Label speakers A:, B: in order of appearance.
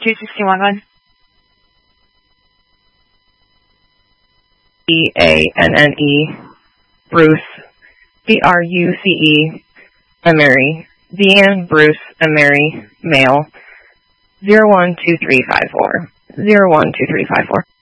A: 261
B: BANNE, Bruce, BRUCE, and Mary, Deanne, Bruce, and Mary, male, 012354, 012354.